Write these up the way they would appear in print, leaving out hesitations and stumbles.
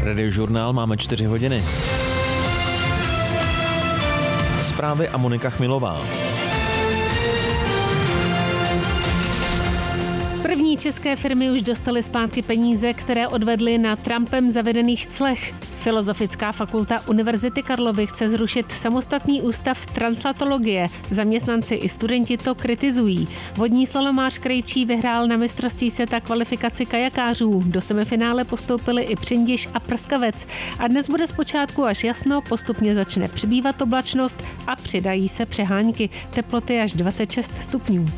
Radiožurnál máme 4 hodiny. Zprávy a Monika Chmilová. První české firmy už dostaly zpátky peníze, které odvedly na Trumpem zavedených clech. Filozofická fakulta Univerzity Karlovy chce zrušit samostatný ústav translatologie. Zaměstnanci i studenti to kritizují. Vodní slalomář Krejčí vyhrál na mistrovství světa kvalifikaci kajakářů. Do semifinále postoupili i Přindiš a Prskavec. A dnes bude zpočátku až jasno, postupně začne přibývat oblačnost a přidají se přehánky. Teploty až 26 stupňů.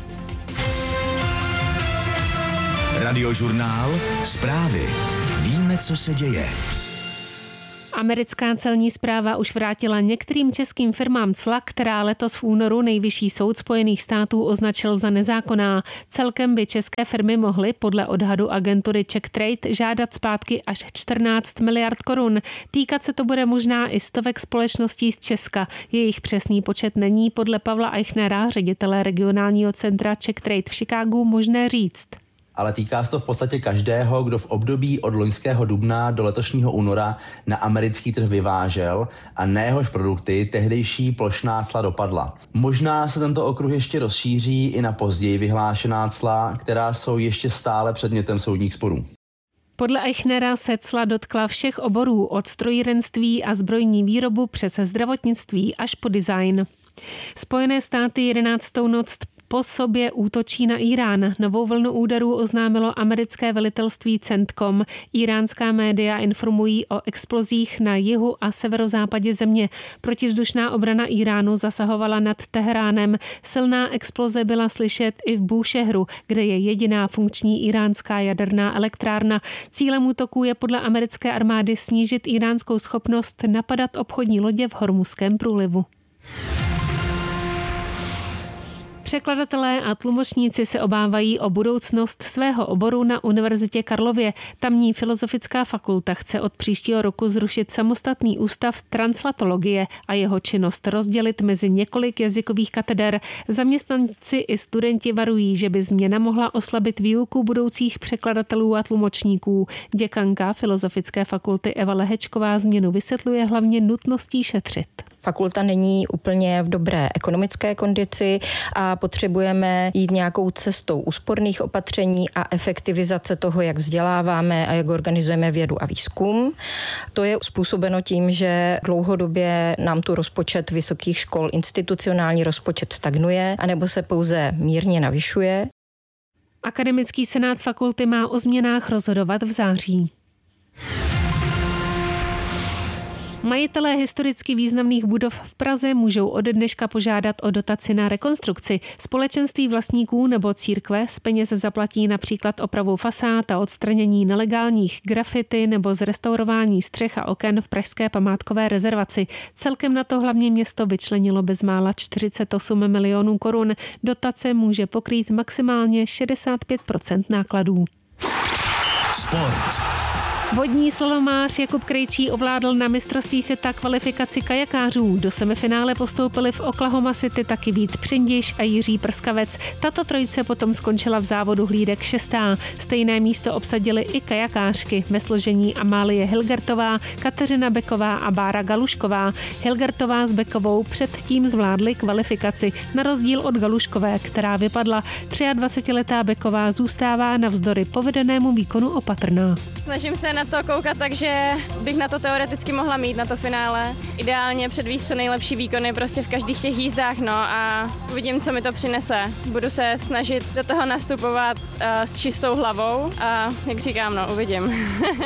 Radiožurnál, zprávy. Víme, co se děje. Americká celní správa už vrátila některým českým firmám cla, která letos v únoru Nejvyšší soud Spojených států označil za nezákonná. Celkem by české firmy mohly podle odhadu agentury Czech Trade žádat zpátky až 14 miliard korun. Týkat se to bude možná i stovek společností z Česka. Jejich přesný počet není podle Pavla Eichnera, ředitele regionálního centra Czech Trade v Chicagu, možné říct. Ale týká se to v podstatě každého, kdo v období od loňského dubna do letošního února na americký trh vyvážel a na jehož produkty tehdejší plošná cla dopadla. Možná se tento okruh ještě rozšíří i na později vyhlášená cla, která jsou ještě stále předmětem soudních sporů. Podle Eichnera se cla dotkla všech oborů, od strojírenství a zbrojní výrobu přes zdravotnictví až po design. Spojené státy 11. noc po sobě útočí na Irán. Novou vlnu úderů oznámilo americké velitelství CENTCOM. Iránská média informují o explozích na jihu a severozápadě země. Protivzdušná obrana Iránu zasahovala nad Teheránem. Silná exploze byla slyšet i v Búšehru, kde je jediná funkční iránská jaderná elektrárna. Cílem útoků je podle americké armády snížit iránskou schopnost napadat obchodní lodě v Hormuzském průlivu. Překladatelé a tlumočníci se obávají o budoucnost svého oboru na Univerzitě Karlově. Tamní filozofická fakulta chce od příštího roku zrušit samostatný ústav translatologie a jeho činnost rozdělit mezi několik jazykových kateder. Zaměstnanci i studenti varují, že by změna mohla oslabit výuku budoucích překladatelů a tlumočníků. Děkanka Filozofické fakulty Eva Lehečková změnu vysvětluje hlavně nutností šetřit. Fakulta není úplně v dobré ekonomické kondici a potřebujeme jít nějakou cestou úsporných opatření a efektivizace toho, jak vzděláváme a jak organizujeme vědu a výzkum. To je způsobeno tím, že dlouhodobě nám tu rozpočet vysokých škol, institucionální rozpočet stagnuje, anebo se pouze mírně navyšuje. Akademický senát fakulty má o změnách rozhodovat v září. Majitelé historicky významných budov v Praze můžou ode dneška požádat o dotaci na rekonstrukci. Společenství vlastníků nebo církve z peněz zaplatí například opravu fasád a odstranění nelegálních grafity nebo zrestaurování střech a oken v pražské památkové rezervaci. Celkem na to hlavně město vyčlenilo bezmála 48 milionů korun. Dotace může pokrýt maximálně 65% nákladů. Sport. Vodní slalomář Jakub Krejčí ovládl na mistrovství světa kvalifikaci kajakářů. Do semifinále postoupili v Oklahoma City taky Vít Přindiš a Jiří Prskavec. Tato trojice potom skončila v závodu hlídek 6. Stejné místo obsadili i kajakářky ve složení Amálie Hilgertová, Kateřina Beková a Bára Galušková. Hilgertová s Bekovou předtím zvládli kvalifikaci, na rozdíl od Galuškové, která vypadla. 23letá Beková zůstává navzdory povedenému výkonu opatrná. Snažím se na to koukat, takže bych na to teoreticky mohla mít, na to finále. Ideálně předvíst co nejlepší výkony prostě v každých těch jízdách, no a uvidím, co mi to přinese. Budu se snažit do toho nastupovat s čistou hlavou a jak říkám, no, uvidím.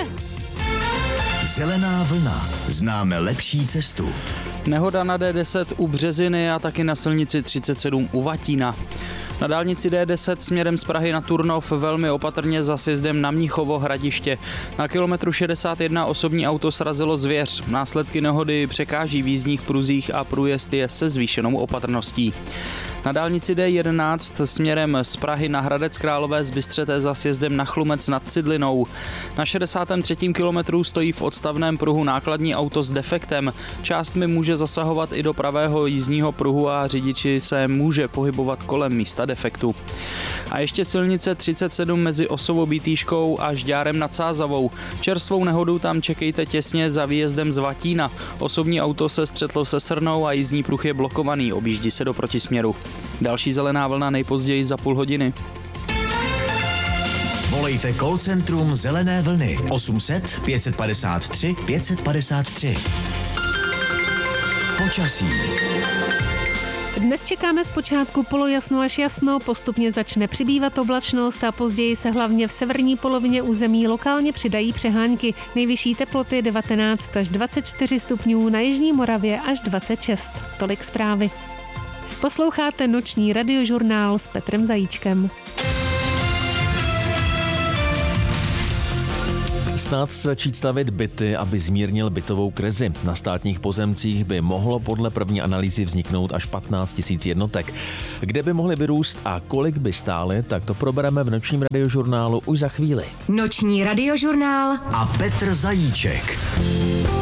Zelená vlna. Známe lepší cestu. Nehoda na D10 u Březiny a taky na silnici 37 u Vatína. Na dálnici D10 směrem z Prahy na Turnov velmi opatrně za sjezdem na Mnichovo Hradiště. Na kilometru 61 osobní auto srazilo zvěř. Následky nehody překáží v jízdních pruzích a průjezd je se zvýšenou opatrností. Na dálnici D11 směrem z Prahy na Hradec Králové zbystřete za sjezdem na Chlumec nad Cidlinou. Na 63. kilometru stojí v odstavném pruhu nákladní auto s defektem. Částmi může zasahovat i do pravého jízdního pruhu a řidiči se může pohybovat kolem místa defektu. A ještě silnice 37 mezi Osovou Bítýškou a Žďárem nad Sázavou. Čerstvou nehodu tam čekejte těsně za výjezdem z Vatína. Osobní auto se střetlo se srnou a jízdní pruh je blokovaný, objíždí se do protisměru. Další zelená vlna nejpozději za půl hodiny. Volejte call centrum Zelené vlny 800 553 553. Počasí. Dnes čekáme zpočátku polojasno až jasno, postupně začne přibývat oblačnost a později se hlavně v severní polovině území lokálně přidají přehánky. Nejvyšší teploty 19 až 24 stupňů, na jižní Moravě až 26. Tolik zprávy. Posloucháte noční radiožurnál s Petrem Zajíčkem. Stát začít stavět byty, aby zmírnil bytovou krizi. Na státních pozemcích by mohlo podle první analýzy vzniknout až 15 000 jednotek. Kde by mohly vyrůst a kolik by stály, tak to probereme v nočním radiožurnálu už za chvíli. Noční radiožurnál a Petr Zajíček.